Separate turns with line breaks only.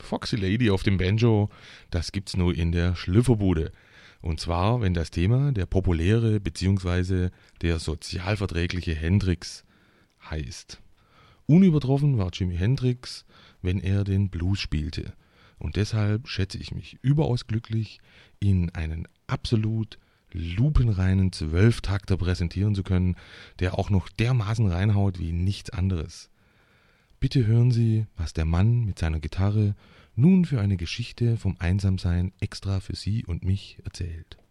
Foxy Lady auf dem Banjo, das gibt's nur in der Schlüfferbude. Und zwar, wenn das Thema der populäre bzw. der sozialverträgliche Hendrix heißt. Unübertroffen war Jimi Hendrix, wenn er den Blues spielte. Und deshalb schätze ich mich überaus glücklich, Ihnen einen absolut lupenreinen 12-Takter präsentieren zu können, der auch noch dermaßen reinhaut wie nichts anderes. Bitte hören Sie, was der Mann mit seiner Gitarre nun für eine Geschichte vom Einsamsein extra für Sie und mich erzählt.